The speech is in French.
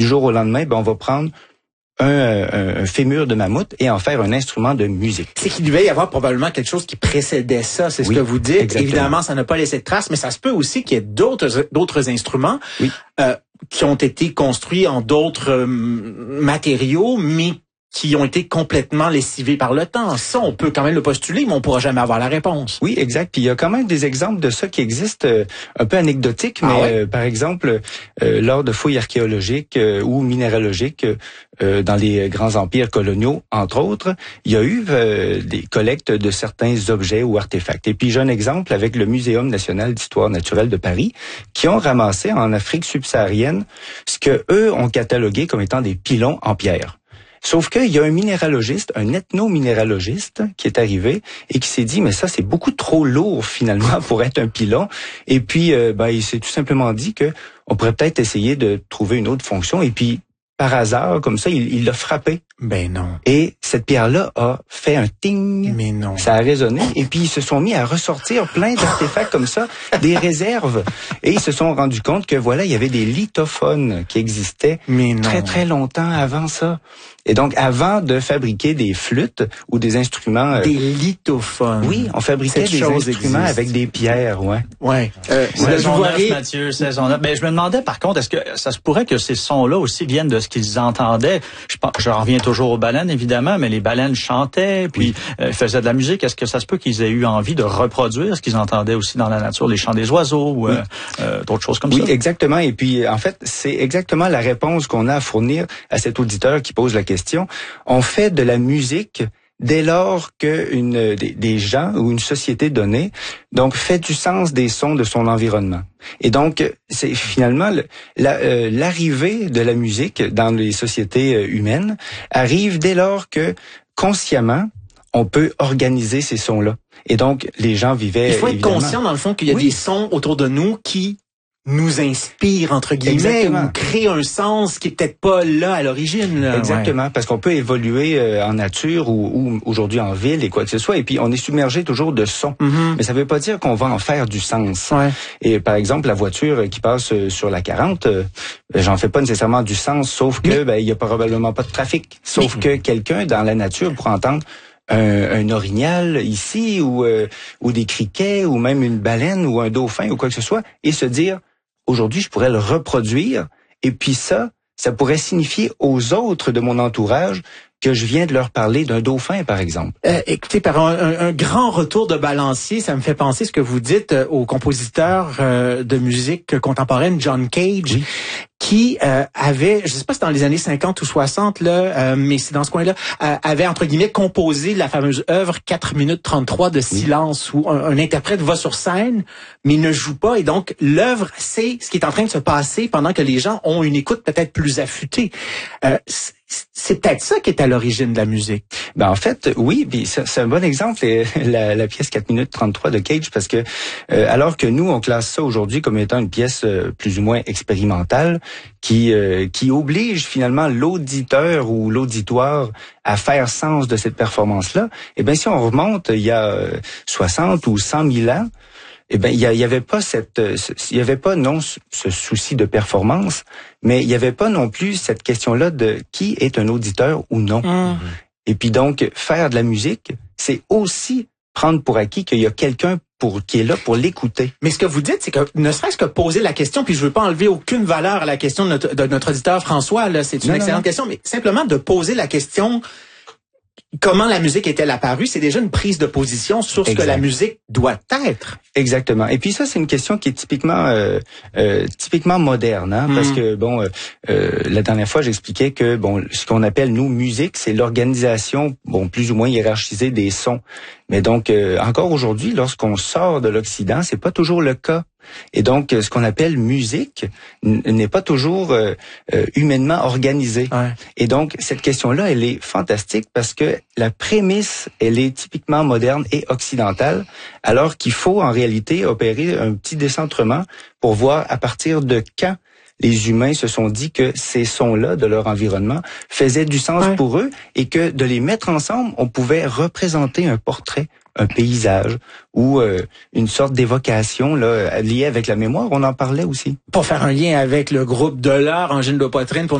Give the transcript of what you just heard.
du jour au lendemain, on va prendre un fémur de mammouth et en faire un instrument de musique. C'est qu'il devait y avoir probablement quelque chose qui précédait ça, c'est ce que vous dites. Exactement. Évidemment, ça n'a pas laissé de traces, mais ça se peut aussi qu'il y ait d'autres instruments qui ont été construits en d'autres matériaux, mais qui ont été complètement lessivés par le temps. Ça, on peut quand même le postuler, mais on pourra jamais avoir la réponse. Oui, exact. Puis il y a quand même des exemples de ça qui existent, un peu anecdotiques, mais par exemple, lors de fouilles archéologiques ou minéralogiques dans les grands empires coloniaux, entre autres, il y a eu des collectes de certains objets ou artefacts. Et puis j'ai un exemple avec le Muséum national d'histoire naturelle de Paris, qui ont ramassé en Afrique subsaharienne ce que eux ont catalogué comme étant des pilons en pierre. Sauf qu'il y a un minéralogiste, un ethnominéralogiste qui est arrivé et qui s'est dit, mais ça, c'est beaucoup trop lourd finalement pour être un pilon. Et puis, il s'est tout simplement dit que on pourrait peut-être essayer de trouver une autre fonction. Et puis, par hasard, comme ça, il l'a frappé. Ben non. Et cette pierre-là a fait un ting. Mais non. Ça a résonné. Et puis, ils se sont mis à ressortir plein d'artefacts comme ça, des réserves. Et ils se sont rendus compte que voilà, il y avait des lithophones qui existaient très, très longtemps avant ça. Et donc, avant de fabriquer des flûtes ou des instruments... des lithophones. Oui, on fabriquait des instruments avec des pierres, Ouais. Saison 9, Mathieu, saison 9. Mais je me demandais, par contre, est-ce que ça se pourrait que ces sons-là aussi viennent de ce qu'ils entendaient? Je reviens toujours aux baleines, évidemment, mais les baleines chantaient, puis faisaient de la musique. Est-ce que ça se peut qu'ils aient eu envie de reproduire ce qu'ils entendaient aussi dans la nature, les chants des oiseaux ou d'autres choses comme ça? Oui, exactement. Et puis, en fait, c'est exactement la réponse qu'on a à fournir à cet auditeur qui pose la question. On fait de la musique dès lors que des gens ou une société donnée donc fait du sens des sons de son environnement. Et donc c'est finalement l'arrivée de la musique dans les sociétés humaines arrive dès lors que consciemment on peut organiser ces sons-là. Et donc les gens vivaient. Il faut être conscient dans le fond qu'il y a des sons autour de nous qui nous inspire, entre guillemets, ou crée un sens qui est peut-être pas là à l'origine. Là. Exactement, parce qu'on peut évoluer en nature ou aujourd'hui en ville et quoi que ce soit, et puis on est submergé toujours de sons. Mais ça veut pas dire qu'on va en faire du sens. Et par exemple, la voiture qui passe sur la 40, j'en fais pas nécessairement du sens, sauf que il y a probablement pas de trafic. Sauf que quelqu'un dans la nature pourra entendre un orignal ici ou des criquets ou même une baleine ou un dauphin ou quoi que ce soit et se dire aujourd'hui, je pourrais le reproduire, et puis ça pourrait signifier aux autres de mon entourage que je viens de leur parler d'un dauphin, par exemple. Écoutez, par un grand retour de balancier, ça me fait penser ce que vous dites au compositeur de musique contemporaine John Cage, qui avait, je sais pas si c'est dans les années 50 ou 60 là, mais c'est dans ce coin-là, avait entre guillemets composé la fameuse œuvre 4 minutes 33 de silence où un interprète va sur scène mais il ne joue pas et donc l'œuvre c'est ce qui est en train de se passer pendant que les gens ont une écoute peut-être plus affûtée. C'est peut-être ça qui est à l'origine de la musique. En fait, oui, puis c'est un bon exemple, la pièce 4 minutes 33 de Cage, parce que alors que nous, on classe ça aujourd'hui comme étant une pièce plus ou moins expérimentale, qui oblige finalement l'auditeur ou l'auditoire à faire sens de cette performance-là, si on remonte il y a 60 ou 100 000 ans, il y avait pas ce souci de performance, mais il y avait pas non plus cette question-là de qui est un auditeur ou non. Et puis donc faire de la musique, c'est aussi prendre pour acquis qu'il y a quelqu'un qui est là pour l'écouter. Mais ce que vous dites, c'est que ne serait-ce que poser la question, puis je veux pas enlever aucune valeur à la question de notre auditeur François, là, c'est une excellente question, mais simplement de poser la question comment la musique est-elle apparue, c'est déjà une prise de position sur ce que la musique doit être. Exactement. Et puis ça, c'est une question qui est typiquement moderne, parce que la dernière fois, j'expliquais que ce qu'on appelle nous musique, c'est l'organisation plus ou moins hiérarchisée des sons. Mais donc encore aujourd'hui, lorsqu'on sort de l'Occident, c'est pas toujours le cas. Et donc, ce qu'on appelle musique n'est pas toujours humainement organisé. Et donc, cette question-là, elle est fantastique parce que la prémisse, elle est typiquement moderne et occidentale, alors qu'il faut en réalité opérer un petit décentrement pour voir à partir de quand les humains se sont dit que ces sons-là de leur environnement faisaient du sens pour eux et que de les mettre ensemble, on pouvait représenter un portrait, un paysage ou une sorte d'évocation là liée avec la mémoire. On en parlait aussi. Pour faire un lien avec le groupe de l'heure, Angine de Poitrine, pour